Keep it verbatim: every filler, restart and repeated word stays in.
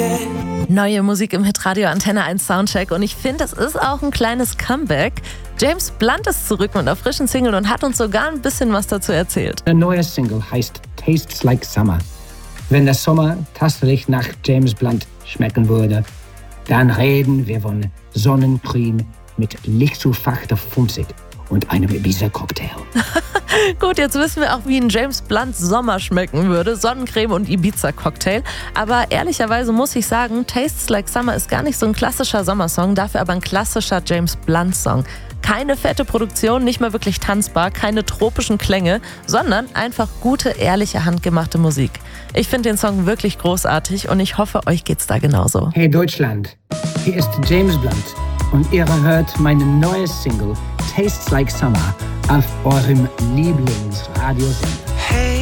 Neue Musik im Hitradio Antenne eins Soundcheck und ich finde, das ist auch ein kleines Comeback. James Blunt ist zurück mit einer frischen Single und hat uns sogar ein bisschen was dazu erzählt. Der neue Single heißt Tastes Like Summer. Wenn der Sommer tatsächlich nach James Blunt schmecken würde, dann reden wir von Sonnencreme mit lichtzufachter Funzig und einem Ibiza-Cocktail. Gut, jetzt wissen wir auch, wie ein James Blunt Sommer schmecken würde. Sonnencreme und Ibiza-Cocktail. Aber ehrlicherweise muss ich sagen, Tastes Like Summer ist gar nicht so ein klassischer Sommersong, dafür aber ein klassischer James Blunt-Song. Keine fette Produktion, nicht mehr wirklich tanzbar, keine tropischen Klänge, sondern einfach gute, ehrliche, handgemachte Musik. Ich finde den Song wirklich großartig und ich hoffe, euch geht's da genauso. Hey Deutschland, hier ist James Blunt und ihr hört meine neue Single Tastes Like Summer auf eurem Lieblingsradiosender.